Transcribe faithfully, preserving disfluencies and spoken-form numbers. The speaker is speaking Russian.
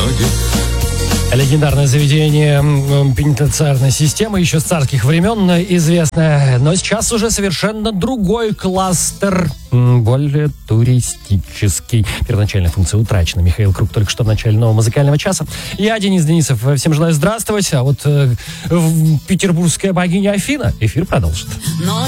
многих. Легендарное заведение пенитенциарной системы еще с царских времен известное, но сейчас уже совершенно другой кластер, более туристический. Первоначальная функция утрачена. Михаил Круг только что в начале нового музыкального часа. Я Денис Денисов. Всем желаю здравствовать. А вот э, петербургская богиня Афина эфир продолжит. Но